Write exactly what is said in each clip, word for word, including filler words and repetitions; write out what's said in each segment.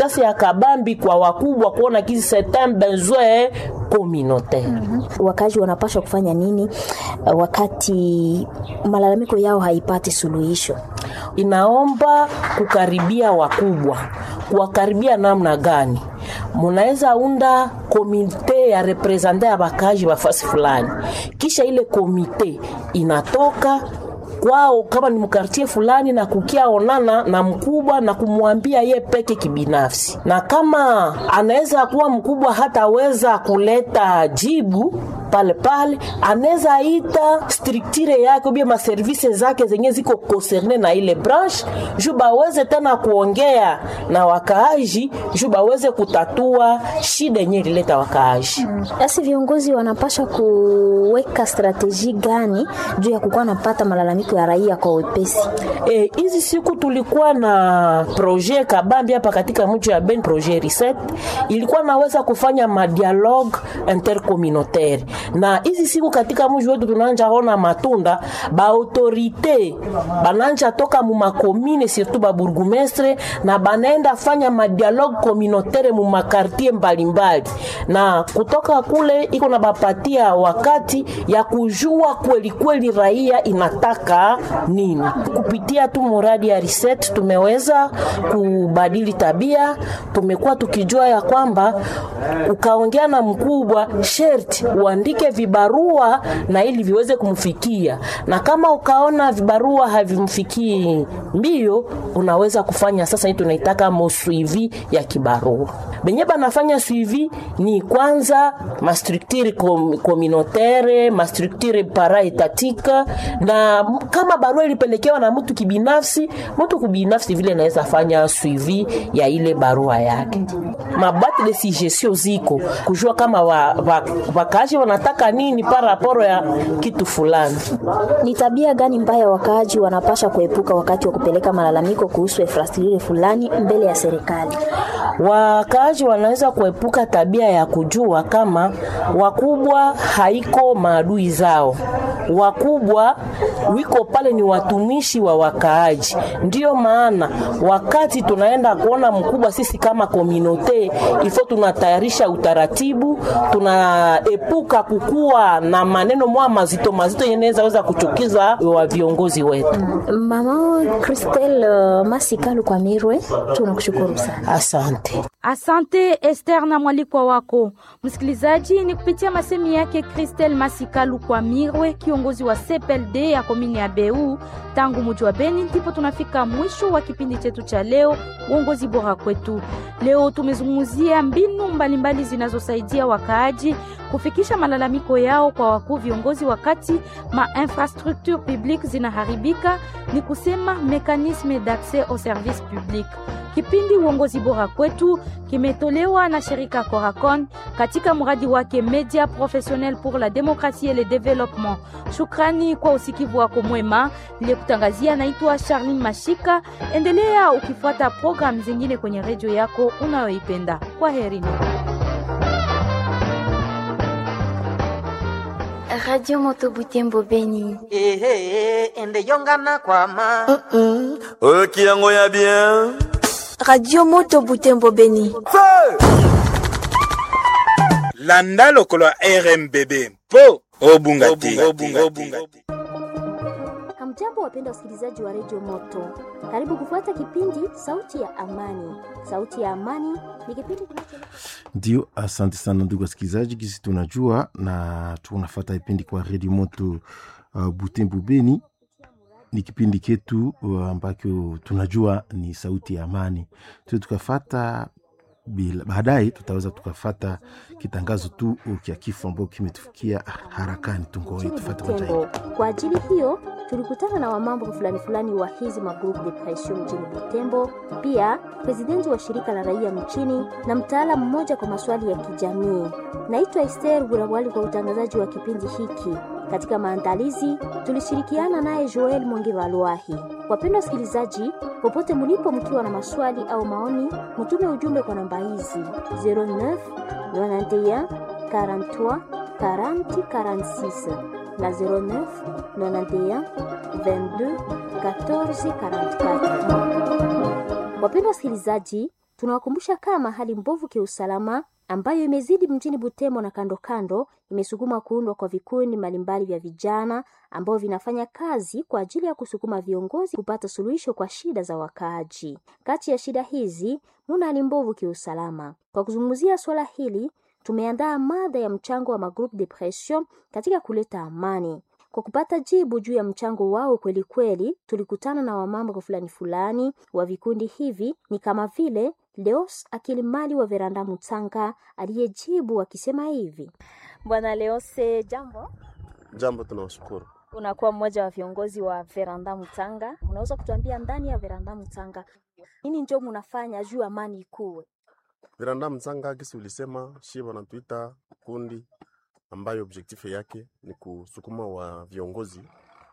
importance ya kabambi kwa wakubwa kuona kizi certain besoin communautaire. Mm-hmm. Wakazi wanapaswa kufanya nini wakati malalamiko yao haipati suluhisho? Inaomba kukaribia wakubwa. Kuwakaribia namna gani? Munaweza unda komite ya represente ya bakaji wa fasi fulani. Kisha ile komite inatoka kwao kama ni mkartie fulani na kukia onana na mkubwa na kumwambia ye peke kibinafsi. Na kama anaweza kuwa mkubwa hataweza kuleta jibu pale pale, anaweza ita structure yake ubia ma services zake zenye ziko concerne na ile branche, juba weze tena kuongea na wakaaji, juba weze kutatua shida yenye ileta wakaaji. Basi viongozi wanapaswa kuweka strategy gani juu ya kukuwa napata malalamiko ya raia kwa wepesi? Eh, hizi siku tulikuwa na projet kabambi hapa katika mji wa Ben, projet reset, ilikuwa naweza kufanya ma dialogue intercommunautaire. Na hizi siku katika mji wetu tunaanza ona matunda ba autorite bananja toka mu makomine surtout ba bourgmestre na banaenda fanya ma dialogue communautaire mu makartie mbalimbali, na kutoka kule iko na bapatia wakati ya kujua kweli kweli raia inataka nini. Kupitia tu muradi ya reset tumeweza kubadili tabia. Tumekuwa tukijua ya kwamba ukaongea na mkubwa sherti uandike vibarua na ili viweze kumfikia, na kama ukaona vibarua havimfikii mbio, unaweza kufanya sasa hii tunaitaka mo suivi ya kibarua. Benye banafanya suivi ni kwanza ma structure communautaire, ma structure paraetatika, na kama barua ilipelekewa na mtu kibinafsi, mtu kibinafsi vile anaweza fanya suivi ya ile barua yake. Mabati de suggestion ziko kujua kama wa, wa, wakaji wanataka nini para raporo ya kitu fulani. Ni tabia gani mbaya wakaaji wanapasha kuepuka wakati wa kupeleka malalamiko kuhusu infrastructure fulani mbele ya serikali? Wakaaji wanaweza kuepuka tabia ya kujua kama wakubwa haiko maadui zao. Wakubwa wiko pale ni watumishi wa wakaaji. Ndiyo maana wakati tunaenda kuona mkubwa, sisi kama community ifo tunatayarisha utaratibu, tunaepuka kukua na maneno mwa mazito mazito yeneza weza kuchukiza wa viongozi wetu. Mama Christelle Masikalu kwa Mirwe, tunakushukuru sana. Asante. Asante Esther na mwalikwa wako. Msikilizaji, ni kupitia masemi yake Christelle Masikalu kwa Mirwe, kiongozi wa C P L D ya komini ya Beu tangu mji wa Beni, ndipo tunafika mwisho wa kipindi chetu cha leo, uongozi bora kwetu. Leo tumezungumzia mbinu mbalimbali zinazosaidia wakaaji kufikisha malalamiko yao kwa wakuu viongozi wakati ma infrastructure publique zinaharibika, ni kusema mécanisme d'accès au service public. Kipindi uongozi bora kwetu kimetolewa na shirika Coracon katika mradi wake Media Professionnel pour la Démocratie et le Développement. Shukrani kwa usikivu wako mwema. Niliyekutangazia naitwa Charlene Mashika. Endelea ukifuata program zingine kwenye radio yako unayoipenda. Kwaherini. Radio Moto Butembo Beni. Eh eh, ende yongana kwa ma. Mm. Oh kiango ya bien. Radio Moto Butembo Beni. Landa lokolo R M B B. Po obungati. Obungati. Hamjambo wapenda wasikilizaji wa Radio Moto. Karibu kufuata kipindi Sauti ya Amani. Sauti ya Amani ni kipindi kinacho. Ndio, asante sana ndugu wasikilizaji, kisi tunajua na tunafuata kipindi kwa Radio Moto uh, Butembo Beni. Ni kipindi ketu uh, ambako tunajua ni Sauti ya Amani. Tu tukafuata bila baadaye tutaweza tukafata kitangazo tu kia kifo ambao kimetufikia harakani. Tungoe tufuate Butembo. Kwa ajili hiyo tulikutana na wamambo fulani fulani wa hizi magroup de pression mjini Butembo, pia presidenti wa shirika la raia mchini na mtaalamu mmoja kwa maswali ya kijamii. Naitwa Esther Burawali kwa utangazaji wa kipindi hiki. Katika maandalizi tulishirikiana naye Joel Mongevalwahi. Wapendwa wasikilizaji, popote mlipo mkiwa na maswali au maoni, mtume ujumbe kwa namba hizi zero neuf ninety et un quarante-trois quarante quarante-six na zero neuf ninety et un vingt-deux quatorze quarante-quatre. Wapendwa wasikilizaji, Tunawakumbusha kama hali mbovu kiusalama ambayo imezidi mjini Butembo na kando kando imesukuma kuundwa kwa vikundi mbalimbali vya vijana ambao vinafanya kazi kwa ajili ya kusukuma viongozi kupata suluhisho kwa shida za wakaaji. Kati ya shida hizi muna hali mbovu kiusalama. Kwa kuzungumzia swala hili, tumeandaa mada ya mchango wa magroup de pression katika kuleta amani. Kwa kupata jibu juu ya mchango wao kweli kweli, tulikutana na wamambo fulani fulani wa vikundi hivi, ni kama vile Leos Akilimali wa Veranda Mutanga aliyejibu akisema hivi. Bwana Leose, jambo. Jambo, tunawashukuru. Unakuwa mmoja wa viongozi wa Veranda Mutanga. Unaweza kutuambia ndani ya Veranda Mutanga nini ndio mnafanya juu amani ikuwe? Veranda Mutanga kisi ulisema shie wanatuita kundi ambayo objectif yake ni kusukuma wa viongozi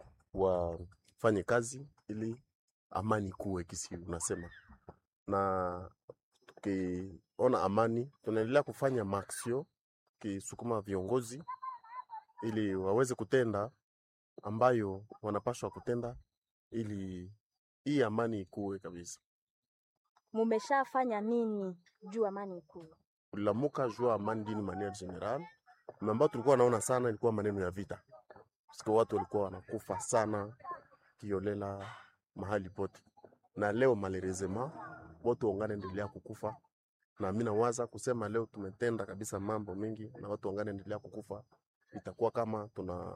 wafanye kazi ili amani ikuwe kisi unasema. Na tukiona amani tunaendelea kufanya maaksio kisukuma viongozi ili waweze kutenda ambayo wanapaswa kutenda ili hii amani ikuwe kabisa. Mumeshafanya nini juu amani ikuwe? Ulamuka juu amani dini manière générale. Mambo tulikuwa naona sana ilikuwa maneno ya vita. Siko watu walikuwa wanakufa sana kiolela mahali pote. Na leo malheureusement watu wangane endelea kukufa. Na mimi nawaza kusema leo tumetenda kabisa mambo mengi na watu wangane endelea kukufa. Itakuwa kama tuna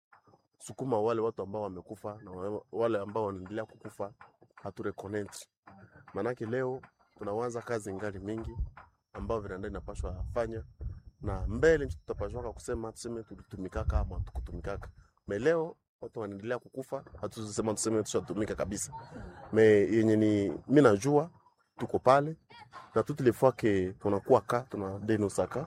sukuma wale watu ambao wamekufa na wale ambao wanaendelea kukufa hatureconnect. Manake leo tunawaza kazi ngali mingi ambao Veranda inapaswa fanya na mbele tutapashwa kusema tuseme tulitumika kama tukutumikaka. Me leo watu wanaendelea kukufa, hatusema tuseme tushatumika kabisa. Me yenye ni mimi najua tuko pale na toutes les fois que tunakuwa ka tuna denosaka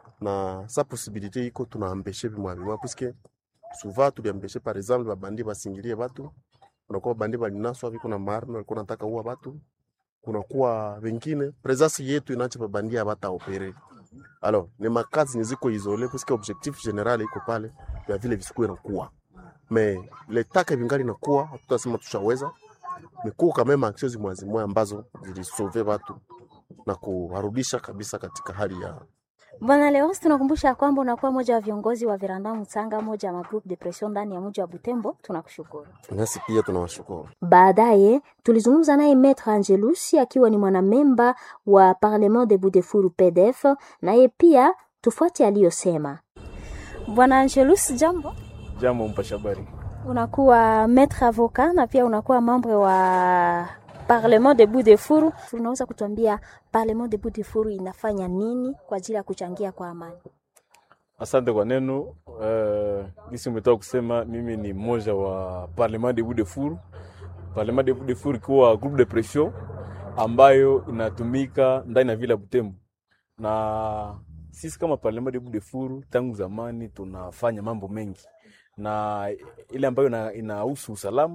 na sa possibilité iko tunaambeshe bimwa bimwa puisque souvent tuliambeshe par exemple babandi basingilie watu, unakuwa bandi balinaswa biko na marno walikuwa nataka uwa watu, kunakuwa wengine presence yetu inaacha babandi abata opere. Alors, ni makazi niziko isolé parce que objectif général iko pale ya vile visikuwe na kuwa. Mais l'etat vingali na kuwa hatutasema tushaweza. Mikuwa kama mema action zimwazi mwa ambazo zilisove watu na kuwarudisha kabisa katika hali ya. Bwana Leos, tunakumbusha kwamba unakuwa moja wa viongozi wa Veranda Mutanga, moja wa group de pression ndani ya mji wa Butembo. Tunakushukuru. Nasi pia tunawashukuru. Baadaye tulizungumza naye Maître Angelus akiwa ni mwanamemba wa Parlement de Budefuru P D F, naye pia tufuate aliyosema. Bwana Angelus, jambo. Jambo mpasha habari. Unakuwa maître avocat na pia unakuwa membre wa Parlement de Budefuru. Unaweza kutuambia Parlement de Budefuru inafanya nini kwa ajili ya kuchangia kwa amani? Asante kwa neno. Uh, nisi umetoka kusema mimi ni mmoja wa Parlement de Budefuru. Parlement de Budefuru kwa group de pression ambayo inatumika ndani ya vila Butembo. Na sisi kama Parlement de Budefuru tangu zamani tunafanya mambo mengi. Na ile ambayo inahusu usalama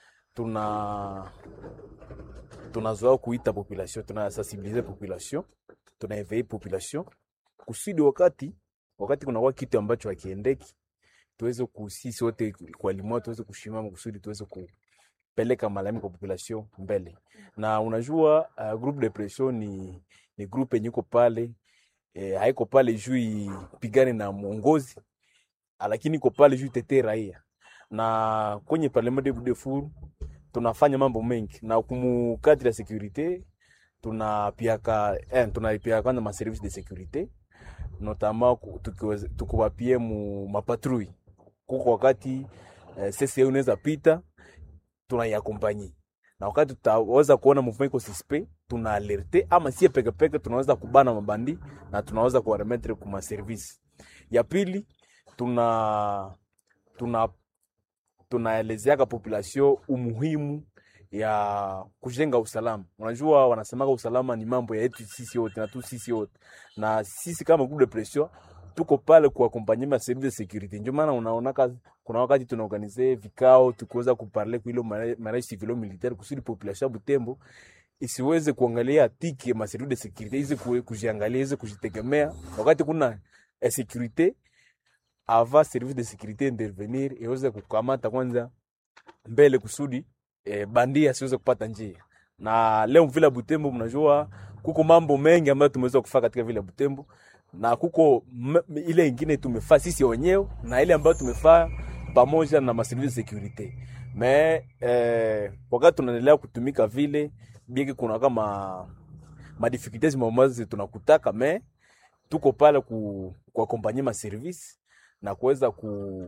tuna tunazoea kuita population, tunasensibiliser population, tunaeveiller population kusudi wakati wakati kuna kitu ambacho hakiendeki tuweze kusisi wote kwa limwa tuweze kushimama kusudi tuweze kupeleka malalamiko kwa population mbele. Na unajua uh, group de pression ni ni group yenye iko pale eh, haiko pale juu pigane na muongozi lakini iko pale juu tetee raia. Na kwenye Parlement de Budefuru tunafanya mambo mengi na kumukadri ya securite tunapiaka eh tunapiaka kwanza ma service de securite notamment tukiwapie mu mapatrouille kuko wakati eh, C C unaweza pita tunaiakompanye na wakati tutaweza kuona movement iko suspect tuna alerte ama sie peke peke tunaweza kubana mabandi na tunaweza kuwaremettre kuma service. Ya pili tuna tuna tunaelezea kwa population umuhimu ya kujenga usalama. Unajua wanasemaga usalama ni mambo ya yetu sisi wote na tu sisi wote. Na sisi kama groupe de pression tuko pale kwa accompagner ma service de sécurité. Ndio maana unaona kuna wakati tunaorganize vikao tukiweza kuparler kwa ile mariage civilo militaire kusudi population Butembo isiweze kuangalia tiki ma service de sécurité hizi kujiangalia hizi kujitegemea wakati kuna sécurité avant service de sécurité intervenir iweze kukamata kwanza mbele kusudi e, bandia siweze kupata njia. Na leo vile Butembo mnajua kuko mambo mengi ambayo tumeweza kufanya katika vile Butembo, na kuko m- ile ingine tumefanya sisi wenyewe na ile ambayo tumefanya pamoja na maservice security. Me eh, wakati tunaendelea kutumika vile bieki kuna kama ma difficulties mamazi tunakutaka, me tuko pale ku kwa kompanyia ma service na kuweza ku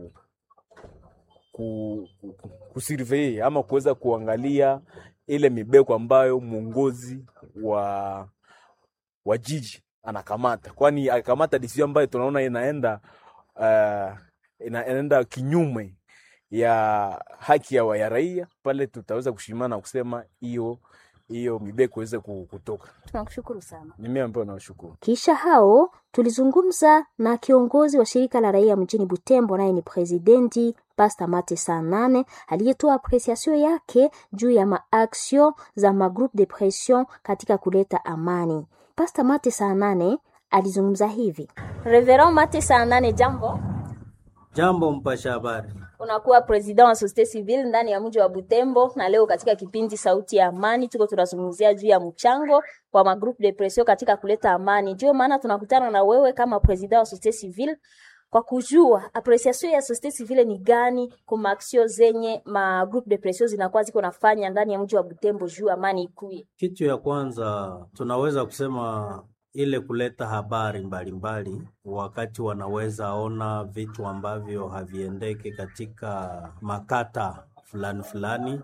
ku kusurvey ama kuweza kuangalia ile mibeko ambayo mwongozi wa wa jiji anakamata, kwani akamata decision ambayo tunaona inaenda uh, ina, inaenda kinyume ya haki ya, ya raia, pale tutaweza kushimana kusema hiyo hiyo mibeko iweze kutoka. Tunakushukuru sana. Mimi ambaye nawashukuru. Kisha hao tulizungumza na kiongozi wa shirika la raia mjini Butembo, naye ni presidenti Pastor Mate Sanane, aliyetoa apreciation yake juu ya maaksio za magroup de pression katika kuleta amani. Pastor Mate Sanane alizungumza hivi. Reverend Mate Sanane, jambo. Jambo mpasha habari. Unakuwa president wa societe civile ndani ya mji wa Butembo, na leo katika kipindi Sauti ya Amani tuko tunazungumzia juu ya mchango wa magroup de pression katika kuleta amani. Ndio maana tunakutana na wewe kama president wa societe civile kwa kujua apreciation ya societe civile ni gani kwa maaksio zenye ma group de pression zinakuwa ziko nafanya ndani ya mji wa Butembo juu amani ikue. Kitu ya kwanza tunaweza kusema ile kuleta habari mbalimbali mbali, wakati wanaweza ona vitu ambavyo haviendeke katika makata fulani fulani,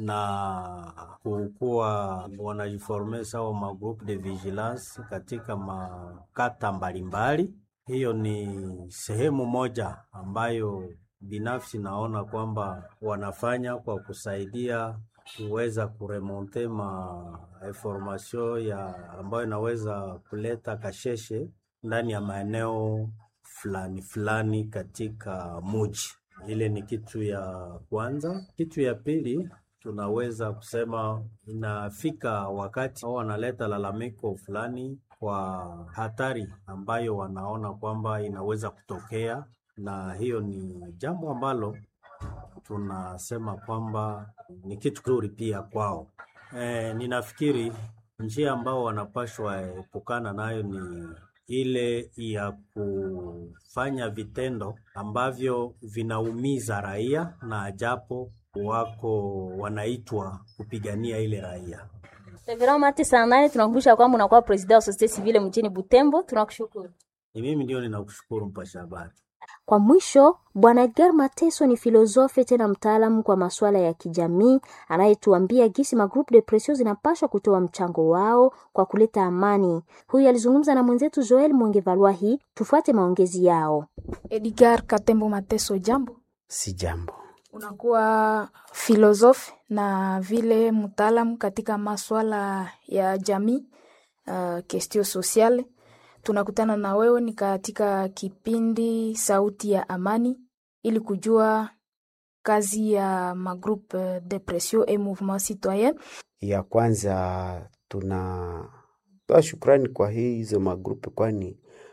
na kukuwa wanajiforme sawa ma group de vigilance katika makata mbalimbali mbali. Hiyo ni sehemu moja ambayo binafsi naona kwamba wanafanya kwa kusaidia kuweza kuremonte ma information ya ambayo inaweza kuleta kasheshe ndani ya maeneo fulani fulani katika muji. Ile ni kitu ya kwanza. Kitu ya pili, tunaweza kusema inafika wakati wanaleta lalamiko fulani kwa hatari ambayo wanaona kwamba inaweza kutokea, na hiyo ni jambo ambalo tunasema kwamba ni kitu kizuri pia kwao. E, ninafikiri njia ambao wanapashwa epukana nayo ni ile ya kufanya vitendo ambavyo vinaumiza raia, na ajapo wako wanaitwa kupigania ile raia. Reverend Mate Sanane, tunakumbusha kwamba unakuwa president wa societe civile mjini Butembo. Tunakushukuru. Ni mimi ndio ninakushukuru mpasha habari. Kwa mwisho, Bwana Edgar Mateso ni filosofi tena mtaalamu kwa masuala ya kijamii, anayetuambia gisi ma group de pression zinapaswa kutoa mchango wao kwa kuleta amani. Huyu alizungumza na mwenzetu Joel Mwengevalwahi, tufuate maongezi yao. Edgar Katembo Mateso, jambo. Si jambo. Unakuwa filosofi na vile mtaalamu katika masuala ya jamii, uh, kestio sociale. Tunakutana na wewe ni katika kipindi Sauti ya Amani ili kujua kazi ya magroup de pression et mouvement citoyen. Ya kwanza tunatoa shukrani kwa hizo magrupe, kwani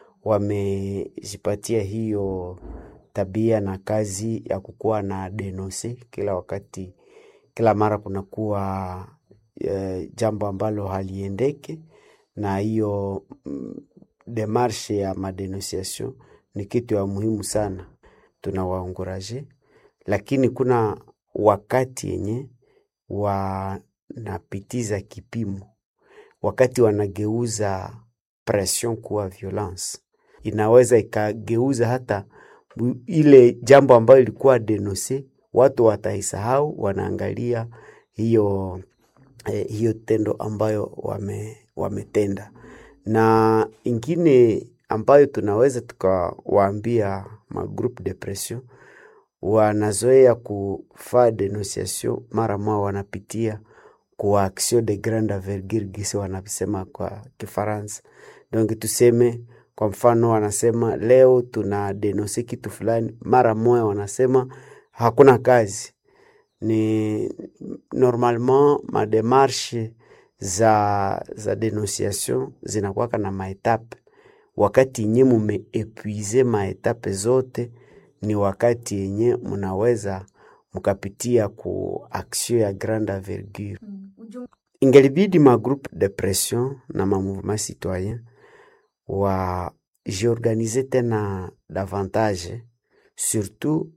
wamejipatia hiyo tabia na kazi ya kukuwa na denonse kila wakati, kila mara kunakuwa e, jambo ambalo haliendeke, na hiyo mm, demarshe ya madenonciation ni kitu ya muhimu sana, tunawaongoraje. Lakini kuna wakati yenye wanapitiza kipimo, wakati wanageuza pression kuwa violence, inaweza ikageuza hata ile jambo ambayo ilikuwa denonce, watu wataisahau, wanaangalia hiyo eh, hiyo tendo ambayo wame wametenda. Na ingine ambayo tunaweza tukawaambia ma groupe de pression, wanazoea kufanya denunciation mara moja wanapitia kwa action de grande envergure gisi wanasema kwa Kifaransa. Donc tuseme kwa mfano wanasema leo tuna denonce kitu fulani, mara moja wanasema hakuna kazi. Ni normalement ma démarche za za dénonciation zinakuwa na maetape. Wakati yenye mumeepuize maetape zote, ni wakati yenye mnaweza mkapitia ku action ya grande envergure. ingelibidi ma groupe de pression na ma mouvement citoyen wa jiorganize tena davantage, surtout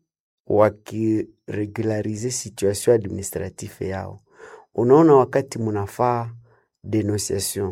wakiregularize situation administrative yao. Unaona, wakati munafaa dénonciation,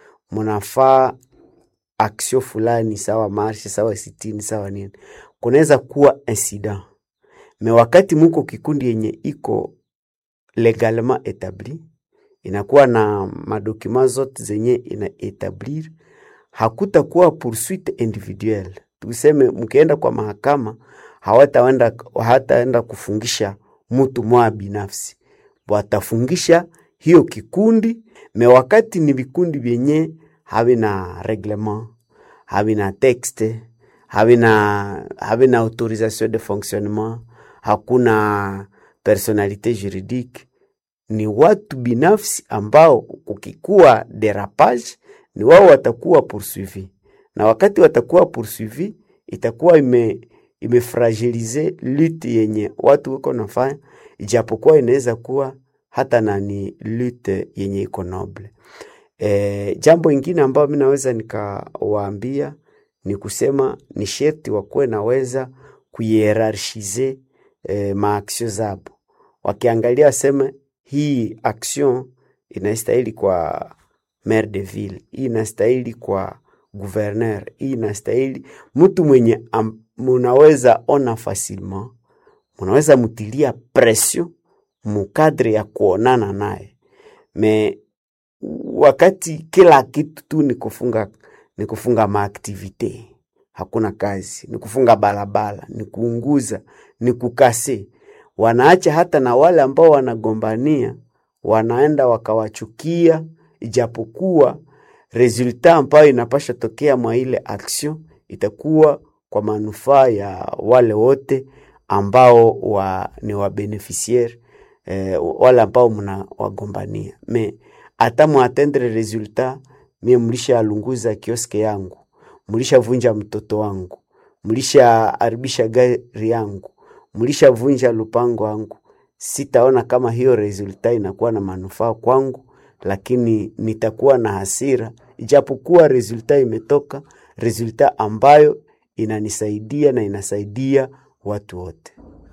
munafaa action fulani, sawa marche, sawa sitini, sawa nini, kunaweza kuwa incident. Me wakati muko kikundi yenye iko legalement établi, inakuwa na madokima zote zenye ina établir, hakutakuwa poursuite individuelle. Tuseme mkienda kwa mahakama, hawataenda hataenda kufungisha mtu mwa binafsi, watafungisha hiyo kikundi. Me wakati ni vikundi vyenye havina reglement, havina texte, havina havina autorisation de fonctionnement, hakuna personnalité juridique, ni watu binafsi ambao kukikuwa derapage ni wao watakuwa poursuivi. Na wakati watakuwa poursuivi, itakuwa ime imefragilize lutte yenye watu wako nafanya, ijapokuwa inaweza kuwa hata nani lutte yenye iko noble. E, jambo ingine ambao mimi naweza nikawaambia ni kusema ni sherti wakuwe naweza kuhierarchize e, maaksio zabo. Wakiangalia waseme hii action inastahili kwa maire de ville, hii inastahili kwa gouverneur, hii inastahili mtu mwenye am, munaweza ona facilement, munaweza mutilia pression mukadre ya kuonana naye. Me wakati kila kitu tu ni kufunga ni kufunga maaktivite, hakuna kazi, ni kufunga balabala, ni kuunguza, ni kukase, wanaacha hata na wale ambao wanagombania wanaenda wakawachukia, ijapokuwa resulta ambayo inapasha tokea mwa ile action itakuwa kwa manufaa ya wale wote ambao wa, ni wa beneficiaire, eh, wale ambao mna wagombania. Me ata muatendre resulta, mie mlisha alunguza kioske yangu, mlisha vunja mtoto wangu, mlisha aribisha gari yangu, mlisha vunja lupango wangu, sitaona kama hiyo resulta inakuwa na manufaa kwangu, lakini nitakuwa na hasira, ijapokuwa resulta imetoka, resulta ambayo inanisaidia na inasaidia watu wote.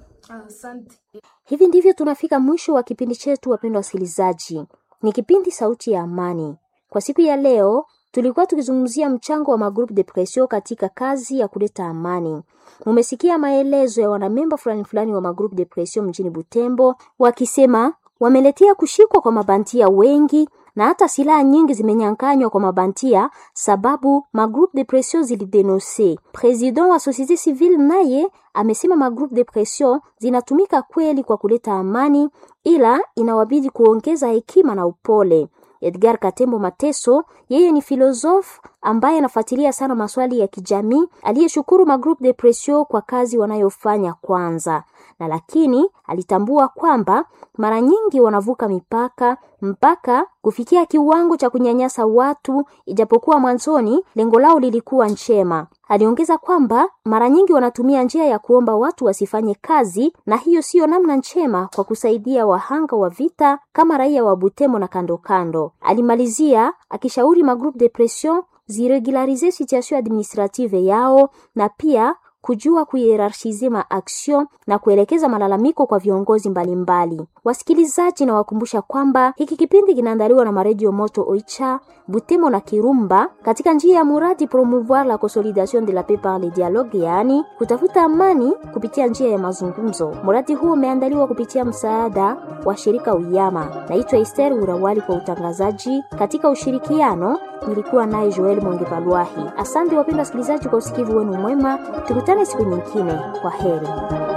Asante. Hivi ndivyo tunafika mwisho wa kipindi chetu, wapendwa wasikilizaji. Ni kipindi Sauti ya Amani. Kwa siku ya leo tulikuwa tukizungumzia mchango wa magroup de pression katika kazi ya kuleta amani. Umesikia maelezo ya wanamemba fulani fulani wa magroup de pression mjini Butembo wakisema wameletea kushikwa kwa mabantia wengi na hata silaha nyingi zimenyanganywa kwa mabantia sababu magroup de pression zilidenonse. President wa societe civile naye amesema magroup de pression zinatumika kweli kwa kuleta amani, ila inawabidi kuongeza hekima na upole. Edgar Katembo Mateso, yeye ni filosofu ambaye anafuatilia sana maswali ya kijamii, aliyeshukuru magroup de pression kwa kazi wanayofanya kwanza. Na lakini alitambua kwamba mara nyingi wanavuka mipaka mpaka kufikia kiwango cha kunyanyasa watu, ijapokuwa mwanzoni lengo lao lilikuwa njema. Aliongeza kwamba mara nyingi wanatumia njia ya kuomba watu wasifanye kazi, na hiyo sio namna njema kwa kusaidia wahanga wa vita kama raia wa Butembo na kando kando. Alimalizia akishauri magroup de pression ziregularize situation administrative yao na pia kujua kuhierarchize ma action na kuelekeza malalamiko kwa viongozi mbalimbali. Wasikilizaji, na wakumbusha kwamba hiki kipindi kinaandaliwa na maredio Moto Oicha, Butembo na Kirumba katika njia ya muradi promouvoir la consolidation de la paix par le dialogue, yani kutafuta amani kupitia njia ya mazungumzo. Muradi huo umeandaliwa kupitia msaada wa shirika Uyama. Naitwa Esther Urawali kwa utangazaji. Katika ushirikiano nilikuwa naye Joel Mongevalwahi. Asante wapenda wasikilizaji kwa usikivu wenu mwema. Tukutane siku nyingine. Kwa heri.